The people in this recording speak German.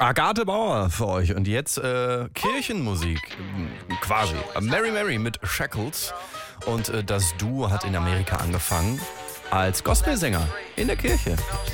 Agathe Bauer für euch und jetzt Kirchenmusik, quasi. Mary Mary mit Shackles und das Duo hat in Amerika angefangen als Gospelsänger in der Kirche.